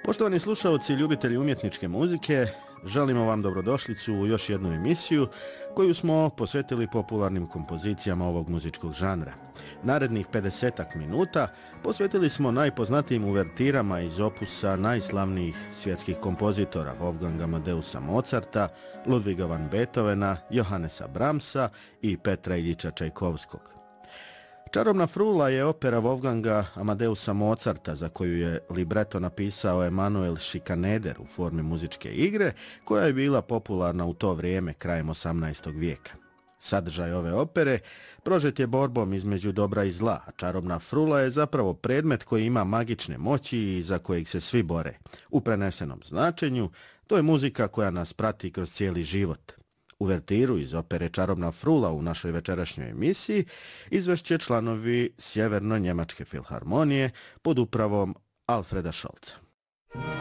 Poštovani slušalci i ljubitelji umjetničke muzike, želimo vam dobrodošlicu u još jednu emisiju koju smo posvetili popularnim kompozicijama ovog muzičkog žanra. Narednih 50 minuta posvetili smo najpoznatijim uvertirama iz opusa najslavnijih svjetskih kompozitora Wolfganga Amadeusa Mozarta, Ludviga van Beethovena, Johannesa Brahmsa i Petra Iljiča Čajkovskog. Čarobna frula je opera Wolfganga Amadeusa Mozarta za koju je libreto napisao Emanuel Schikaneder u formi muzičke igre, koja je bila popularna u to vrijeme krajem 18. vijeka. Sadržaj ove opere prožet je borbom između dobra i zla, a čarobna frula je zapravo predmet koji ima magične moći i za kojeg se svi bore. U prenesenom značenju, to je muzika koja nas prati kroz cijeli život. Uvertiru iz opere Čarobna frula u našoj večerašnjoj emisiji izvešće članovi Sjeverno-njemačke filharmonije pod upravom Alfreda Scholza.